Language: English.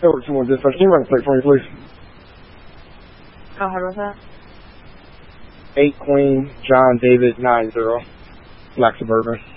Over 21 dispatch. Can you run a plate for me, please? Go ahead with that. 8 Queen, John David 90. Black Suburban.